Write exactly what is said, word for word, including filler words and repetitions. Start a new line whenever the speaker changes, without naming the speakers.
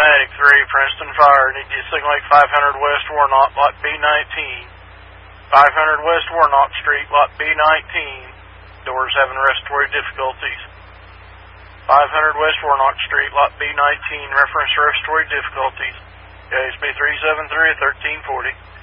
Automatic three, Princeton Fire. Need you to signal like five hundred West Warnock, Lot B nineteen. five hundred West Warnock Street, Lot B nineteen. Doors having respiratory difficulties. five hundred West Warnock Street, Lot B nineteen. Reference respiratory difficulties. K S B three seven three, thirteen forty.